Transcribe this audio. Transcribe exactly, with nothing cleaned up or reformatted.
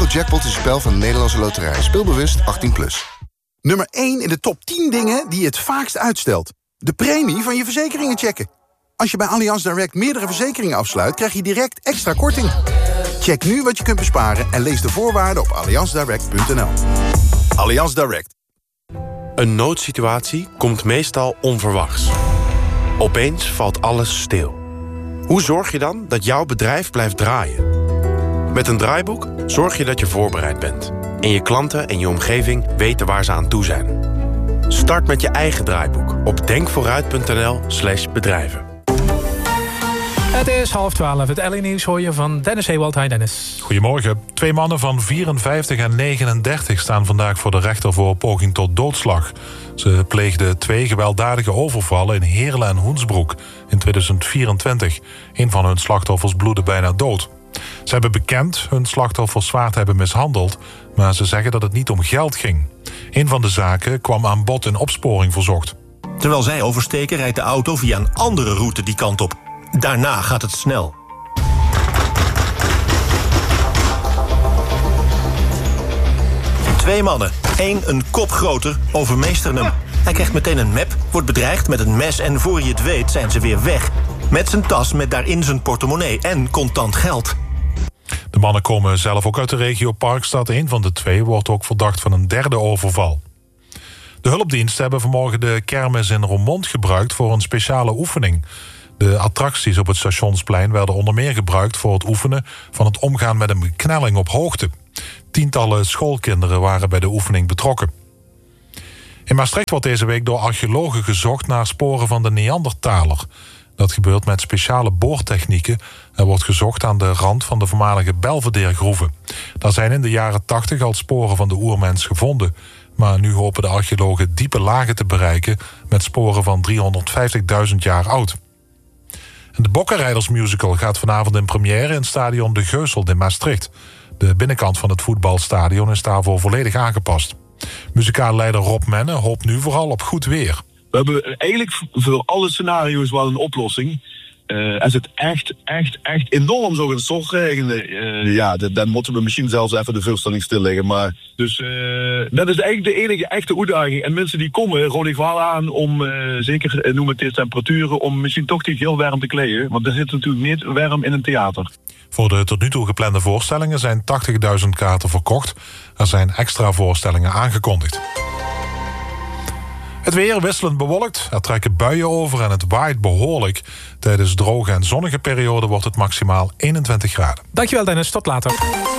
Eurojackpot is een spel van de Nederlandse Loterij. Speelbewust achttien plus. Nummer één in de top tien dingen die je het vaakst uitstelt. De premie van je verzekeringen checken. Als je bij Allianz Direct meerdere verzekeringen afsluit, krijg je direct extra korting. Check nu wat je kunt besparen en lees de voorwaarden op allianz direct punt n l. Allianz Direct. Een noodsituatie komt meestal onverwachts. Opeens valt alles stil. Hoe zorg je dan dat jouw bedrijf blijft draaien? Met een draaiboek zorg je dat je voorbereid bent. En je klanten en je omgeving weten waar ze aan toe zijn. Start met je eigen draaiboek op denkvooruit punt n l slash bedrijven. Het is half twaalf. Het L E-nieuws hoor je van Dennis Ewald. Hi Dennis. Goedemorgen. Twee mannen van vierenvijftig en negenendertig staan vandaag voor de rechter voor poging tot doodslag. Ze pleegden twee gewelddadige overvallen in Heerlen en Hoensbroek in tweeduizend vierentwintig. Een van hun slachtoffers bloedde bijna dood. Ze hebben bekend hun slachtoffers zwaar te hebben mishandeld, maar ze zeggen dat het niet om geld ging. Een van de zaken kwam aan bod in opsporing verzocht. Terwijl zij oversteken, rijdt de auto via een andere route die kant op. Daarna gaat het snel. Twee mannen, één een kop groter, overmeesteren hem. Hij krijgt meteen een map, wordt bedreigd met een mes en voor je het weet zijn ze weer weg. Met zijn tas met daarin zijn portemonnee en contant geld. De mannen komen zelf ook uit de regio Parkstad. Een van de twee wordt ook verdacht van een derde overval. De hulpdiensten hebben vanmorgen de kermis in Roermond gebruikt voor een speciale oefening. De attracties op het Stationsplein werden onder meer gebruikt voor het oefenen van het omgaan met een beknelling op hoogte. Tientallen schoolkinderen waren bij de oefening betrokken. In Maastricht wordt deze week door archeologen gezocht naar sporen van de Neandertaler. Dat gebeurt met speciale boortechnieken. Er wordt gezocht aan de rand van de voormalige Belvedere-groeven. Daar zijn in de jaren tachtig al sporen van de oermens gevonden. Maar nu hopen de archeologen diepe lagen te bereiken met sporen van driehonderdvijftigduizend jaar oud. En de Bokkenrijdersmusical gaat vanavond in première in stadion De Geuselt in Maastricht. De binnenkant van het voetbalstadion is daarvoor volledig aangepast. Muzikaal leider Rob Menne hoopt nu vooral op goed weer. We hebben eigenlijk voor alle scenario's wel een oplossing. Uh, als het echt, echt, echt enorm zou gaan stortregenen, uh, ja, dan, dan moeten we misschien zelfs even de voorstelling stilleggen. Maar dus uh, dat is eigenlijk de enige echte uitdaging. En mensen die komen, rond ik wel aan om, uh, zeker noem het eens temperaturen, om misschien toch niet heel warm te kleden. Want er zit natuurlijk niet warm in een theater. Voor de tot nu toe geplande voorstellingen zijn tachtigduizend kaarten verkocht. Er zijn extra voorstellingen aangekondigd. Het weer wisselend bewolkt, er trekken buien over en het waait behoorlijk. Tijdens droge en zonnige perioden wordt het maximaal eenentwintig graden. Dankjewel Dennis, tot later.